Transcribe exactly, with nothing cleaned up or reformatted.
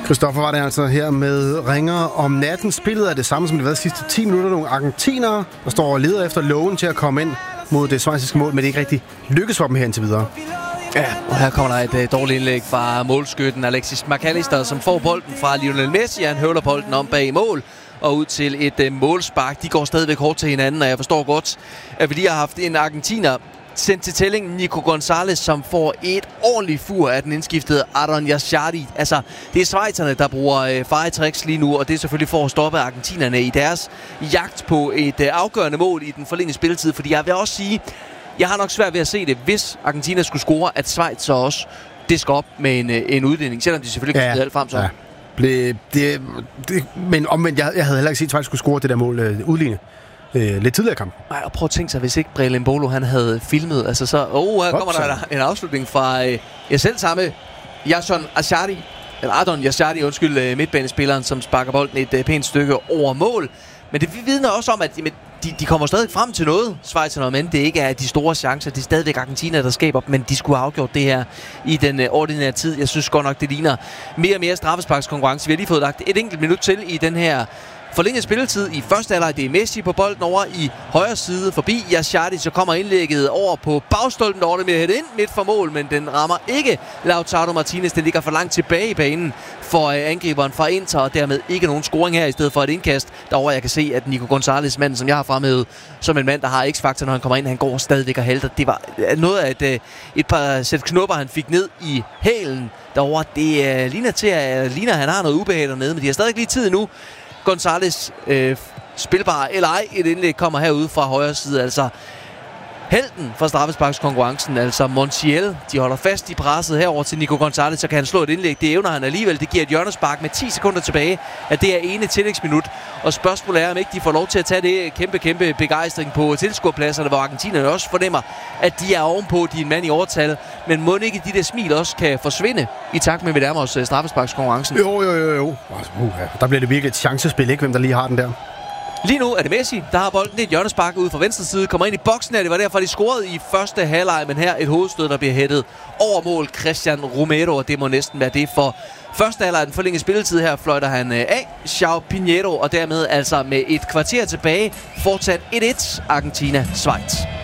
Christoffer var det altså her med Ringer om natten. Spillet er det samme, som det har været de sidste ti minutter. Nogle argentinere, der står og leder efter lågen til at komme ind mod det schweiziske mål, men det er ikke rigtig lykkes for dem her indtil videre. Ja, og her kommer der et uh, dårligt indlæg fra målskytten Alexis McAllister, som får bolden fra Lionel Messi. Han høvler bolden om bag mål og ud til et uh, målspark. De går stadigvæk hårdt til hinanden, og jeg forstår godt, at vi lige har haft en argentiner sendt til tælling, Nico González, som får et ordentligt fur af den indskiftede Aaron Yashardi. Altså, det er schweizerne, der bruger øh, fejetricks lige nu, og det er selvfølgelig for at stoppe argentinerne i deres jagt på et øh, afgørende mål i den forlængede spilletid. Fordi jeg vil også sige, jeg har nok svært ved at se det, hvis Argentina skulle score, at Schweiz så også disker op med en, øh, en uddeling, selvom de selvfølgelig kan ja, alt frem så. Ja. Ble, det, det, men omvendt, jeg, jeg havde heller ikke set, at Schweiz skulle score det der mål øh, udligne. Øh, lidt tidligere kamp. Nej, og prøv at tænke sig, hvis ikke Brelin Bolo han havde filmet, altså så, åh, oh, her kommer der en afslutning fra øh, jeg selv samme, Jason Ashardi, eller Ardon Yashardi, undskyld, øh, midtbanespilleren, som sparker bolden et øh, pænt stykke over mål. Men det vidner også om, at jamen, de, de kommer stadig frem til noget, Schweizerne, men det ikke er de store chancer. Det er stadigvæk Argentina, der skaber, men de skulle have afgjort det her i den øh, ordinære tid. Jeg synes godt nok, det ligner mere og mere straffesparkskonkurrence. Vi har lige fået lagt et enkelt minut til i den her forlænget spilletid i første halvleg. Det er Messi på bolden over i højre side forbi Yashardi, så kommer indlægget over på bagstolpen, der med at hætte ind midt for mål, men den rammer ikke Lautaro Martinez. Den ligger for langt tilbage i banen for øh, angriberen fra Inter, og dermed ikke nogen scoring her i stedet for et indkast. Derovre jeg kan se, at Nico González, manden som jeg har fremhævet som en mand, der har x-faktor, når han kommer ind, han går stadigvæk og halter. Det var noget af et, øh, et par sæt knupper, han fik ned i hælen derovre. Det øh, ligner til, at ligner, at han har noget ubehag dernede, men de har stadig lige tid nu. González øh, spilbar eller ej, et indlæg kommer herude fra højre side, altså helten fra straffesparkskonkurrencen, altså Montiel. De holder fast i presset herover til Nico González, så kan han slå et indlæg. Det evner han alligevel. Det giver et hjørnespark med ti sekunder tilbage, at det er ene tillægsminut. Og spørgsmålet er, om ikke de får lov til at tage det kæmpe, kæmpe begejstring på tilskuerpladserne, hvor argentinerne også fornemmer, at de er ovenpå, de er en mand i overtal. Men må ikke de der smil også kan forsvinde i takt med, at vi nærmer os straffesparkskonkurrencen? Jo, jo, jo, jo. Uh, der bliver det virkelig et chancespil, ikke? Hvem der lige har den der. Lige nu er det Messi, der har bolden. Det er et hjørnespark ude fra venstre side. Kommer ind i boksen her. Det var derfor, de scorede i første halvleg. Men her et hovedstød, der bliver hættet over mål. Christian Romero, og det må næsten være det for første halvleg. Den forlængede spilletid her fløjter han af. João Pinheiro, og dermed altså med et kvarter tilbage. Fortsat et et Argentina-Schweiz.